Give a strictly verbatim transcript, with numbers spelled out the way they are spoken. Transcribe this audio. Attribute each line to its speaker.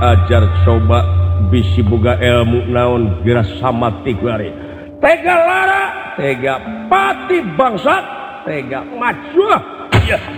Speaker 1: ajar coba bisi boga ilmu naon geras samati gari tega lara tega pati bangsat tega majuh iya